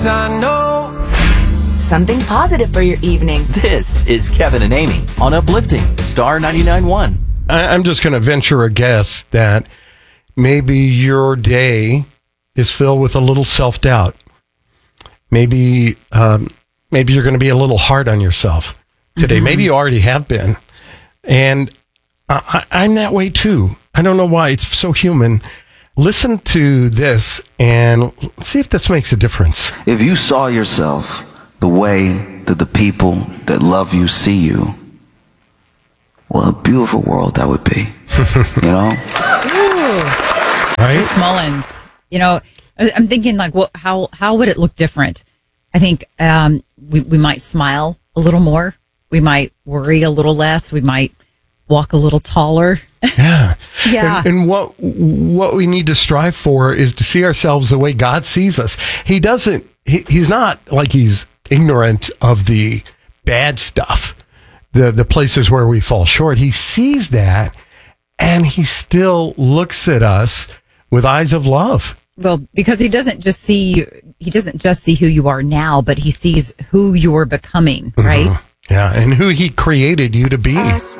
I know. Something positive for your evening. This is Kevin and Amy on Uplifting Star 99.1. I'm just going to venture a guess that maybe your day is filled with a little self-doubt. Maybe you're going to be a little hard on yourself today. Mm-hmm. Maybe you already have been. And I'm that way too. I don't know why. It's so human. Listen to this and see if this makes a difference. If you saw yourself the way that the people that love you see you, what a beautiful world that would be. You know? Right? Mullins. You know, I'm thinking like, how would it look different? I think we might smile a little more. We might worry a little less. We might walk a little taller. Yeah. Yeah. And what we need to strive for is to see ourselves the way God sees us. He's not like he's ignorant of the bad stuff, the places where we fall short. He sees that, and he still looks at us with eyes of love. Well, because he doesn't just see who you are now, but he sees who you're becoming, right? Mm-hmm. Yeah, and who he created you to be.